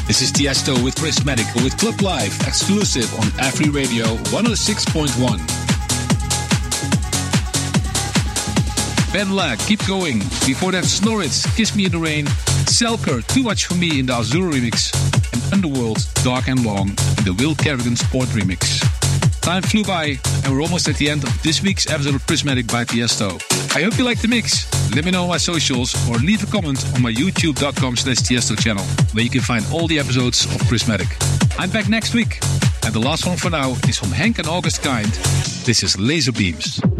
This is Tiesto with Prismatic with Club Live, exclusive on Afri Radio 106.1. Ben Lack, Keep Going. Before that, Snoritz, Kiss Me in the Rain. Selker, Too Much For Me in the Azure remix. And Underworld, Dark and Long in the Will Kerrigan Sport remix. Time flew by, and we're almost at the end of this week's episode of Prismatic by Tiesto. I hope you liked the mix. Let me know on my socials or leave a comment on my youtube.com/Tiesto channel, where you can find all the episodes of Prismatic. I'm back next week, and the last one for now is from Henk and August Kind. This is Laser Beams.